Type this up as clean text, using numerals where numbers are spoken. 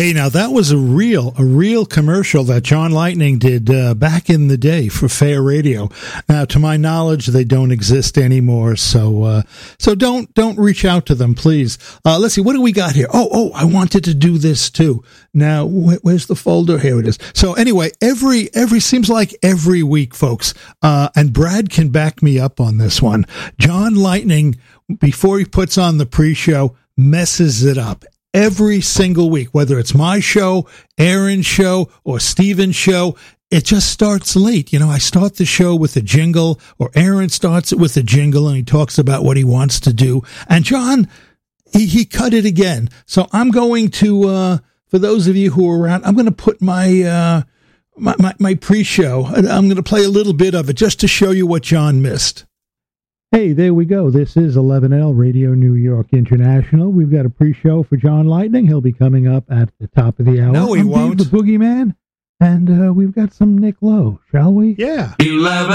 Hey, now that was a real commercial that John Lightning did back in the day for Fair Radio. Now, to my knowledge, they don't exist anymore, so don't reach out to them, please. Let's see, what do we got here? Oh, I wanted to do this too. Now, where's the folder? Here it is. So anyway, every seems like every week, folks, and Brad can back me up on this one. John Lightning, before he puts on the pre-show, messes it up. Every single week, whether it's my show, Aaron's show, or Steven's show, it just starts late. You know, I start the show with a jingle, or Aaron starts it with a jingle, and he talks about what he wants to do. And John, he cut it again. So I'm going to, for those of you who are around, I'm going to put my pre-show. I'm going to play a little bit of it just to show you what John missed. Hey, there we go. This is 11L Radio New York International. We've got a pre-show for John Lightning. He'll be coming up at the top of the hour. No, he won't. Dave the Boogeyman, and we've got some Nick Lowe, shall we? Yeah. 11.